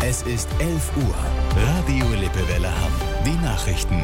Es ist 11 Uhr. Radio Lippewelle Hamm. Die Nachrichten.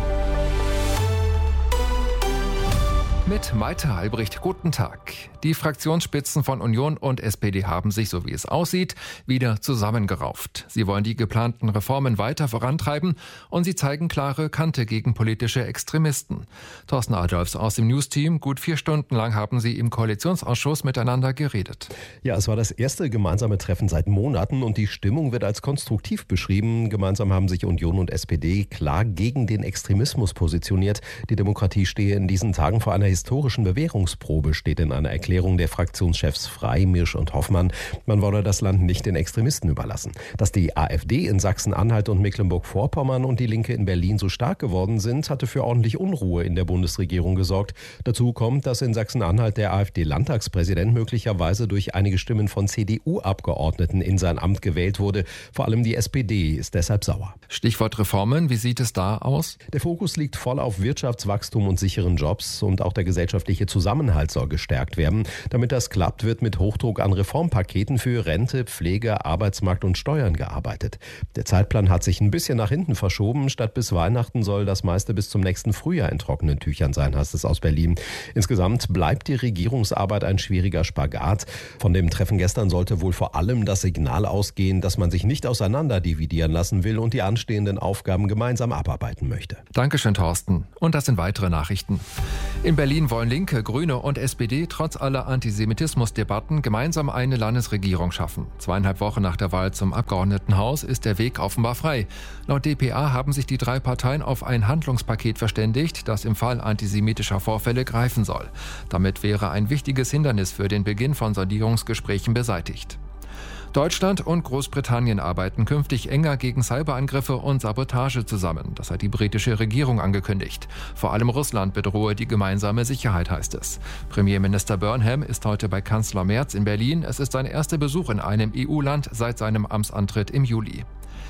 Mit Maite Albrecht, guten Tag. Die Fraktionsspitzen von Union und SPD haben sich, so wie es aussieht, wieder zusammengerauft. Sie wollen die geplanten Reformen weiter vorantreiben und sie zeigen klare Kante gegen politische Extremisten. Thorsten Adolfs aus dem News-Team, gut 4 Stunden lang haben sie im Koalitionsausschuss miteinander geredet. Ja, es war das erste gemeinsame Treffen seit Monaten und die Stimmung wird als konstruktiv beschrieben. Gemeinsam haben sich Union und SPD klar gegen den Extremismus positioniert. Die Demokratie stehe in diesen Tagen vor einer historischen Bewährungsprobe, steht in einer Erklärung der Fraktionschefs Frey, Mirsch und Hoffmann. Man wolle das Land nicht den Extremisten überlassen. Dass die AfD in Sachsen-Anhalt und Mecklenburg-Vorpommern und die Linke in Berlin so stark geworden sind, hatte für ordentlich Unruhe in der Bundesregierung gesorgt. Dazu kommt, dass in Sachsen-Anhalt der AfD-Landtagspräsident möglicherweise durch einige Stimmen von CDU-Abgeordneten in sein Amt gewählt wurde. Vor allem die SPD ist deshalb sauer. Stichwort Reformen, wie sieht es da aus? Der Fokus liegt voll auf Wirtschaftswachstum und sicheren Jobs und auch der gesellschaftliche Zusammenhalt soll gestärkt werden. Damit das klappt, wird mit Hochdruck an Reformpaketen für Rente, Pflege, Arbeitsmarkt und Steuern gearbeitet. Der Zeitplan hat sich ein bisschen nach hinten verschoben. Statt bis Weihnachten soll das meiste bis zum nächsten Frühjahr in trockenen Tüchern sein, heißt es aus Berlin. Insgesamt bleibt die Regierungsarbeit ein schwieriger Spagat. Von dem Treffen gestern sollte wohl vor allem das Signal ausgehen, dass man sich nicht auseinander dividieren lassen will und die anstehenden Aufgaben gemeinsam abarbeiten möchte. Dankeschön, Thorsten. Und das sind weitere Nachrichten. In Berlin wollen Linke, Grüne und SPD trotz aller Antisemitismusdebatten gemeinsam eine Landesregierung schaffen. 2,5 Wochen nach der Wahl zum Abgeordnetenhaus ist der Weg offenbar frei. Laut dpa haben sich die 3 Parteien auf ein Handlungspaket verständigt, das im Fall antisemitischer Vorfälle greifen soll. Damit wäre ein wichtiges Hindernis für den Beginn von Sondierungsgesprächen beseitigt. Deutschland und Großbritannien arbeiten künftig enger gegen Cyberangriffe und Sabotage zusammen. Das hat die britische Regierung angekündigt. Vor allem Russland bedrohe die gemeinsame Sicherheit, heißt es. Premierminister Burnham ist heute bei Kanzler Merz in Berlin. Es ist sein erster Besuch in einem EU-Land seit seinem Amtsantritt im Juli.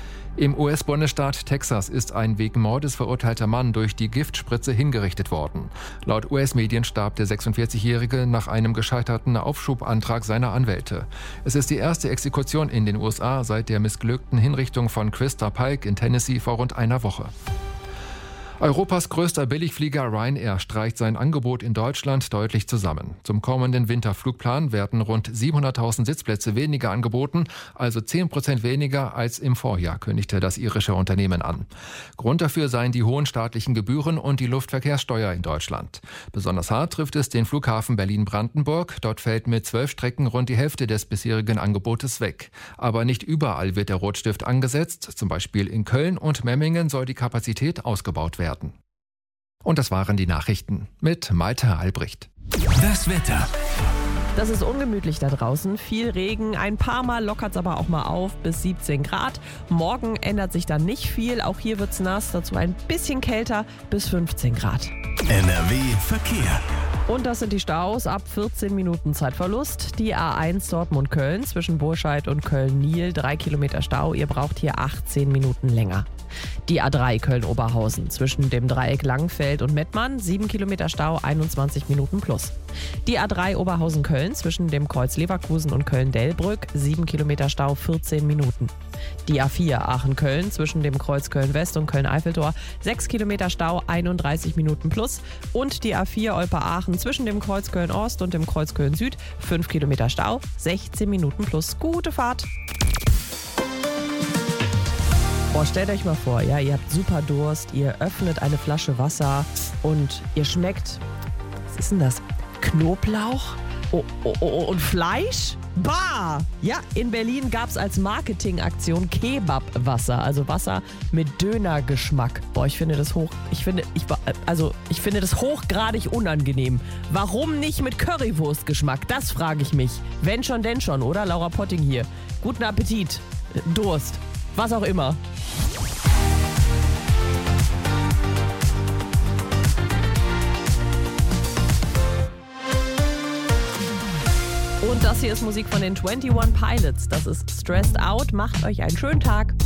Im US-Bundesstaat Texas ist ein wegen Mordes verurteilter Mann durch die Giftspritze hingerichtet worden. Laut US-Medien starb der 46-Jährige nach einem gescheiterten Aufschubantrag seiner Anwälte. Es ist die erste Exekution in den USA seit der missglückten Hinrichtung von Christa Pike in Tennessee vor rund einer Woche. Europas größter Billigflieger Ryanair streicht sein Angebot in Deutschland deutlich zusammen. Zum kommenden Winterflugplan werden rund 700.000 Sitzplätze weniger angeboten, also 10% weniger als im Vorjahr, kündigte das irische Unternehmen an. Grund dafür seien die hohen staatlichen Gebühren und die Luftverkehrssteuer in Deutschland. Besonders hart trifft es den Flughafen Berlin-Brandenburg. Dort fällt mit 12 Strecken rund die Hälfte des bisherigen Angebotes weg. Aber nicht überall wird der Rotstift angesetzt. Zum Beispiel in Köln und Memmingen soll die Kapazität ausgebaut werden. Und das waren die Nachrichten mit Maite Albrecht. Das Wetter. Das ist ungemütlich da draußen. Viel Regen, ein paar Mal lockert es aber auch mal auf bis 17 Grad. Morgen ändert sich dann nicht viel. Auch hier wird es nass, dazu ein bisschen kälter bis 15 Grad. NRW Verkehr. Und das sind die Staus ab 14 Minuten Zeitverlust. Die A1 Dortmund-Köln zwischen Burscheid und Köln-Niel, 3 Kilometer Stau. Ihr braucht hier 18 Minuten länger. Die A3 Köln-Oberhausen zwischen dem Dreieck Langfeld und Mettmann, 7 Kilometer Stau, 21 Minuten plus. Die A3 Oberhausen-Köln zwischen dem Kreuz Leverkusen und Köln-Delbrück, 7 Kilometer Stau, 14 Minuten. Die A4 Aachen-Köln zwischen dem Kreuz Köln-West und Köln-Eiffeltor, 6 Kilometer Stau, 31 Minuten plus. Und die A4 Olpe-Aachen zwischen dem Kreuz Köln-Ost und dem Kreuz Köln-Süd, 5 Kilometer Stau, 16 Minuten plus. Gute Fahrt! Boah, stellt euch mal vor, ja, ihr habt super Durst, ihr öffnet eine Flasche Wasser und ihr schmeckt, was ist denn das? Knoblauch? Und Fleisch? Bah! Ja, in Berlin gab es als Marketingaktion Kebabwasser, also Wasser mit Dönergeschmack. Boah, ich finde das hochgradig unangenehm. Warum nicht mit Currywurstgeschmack? Das frage ich mich. Wenn schon, denn schon, oder? Laura Potting hier. Guten Appetit. Durst. Was auch immer. Und das hier ist Musik von den 21 Pilots. Das ist Stressed Out. Macht euch einen schönen Tag.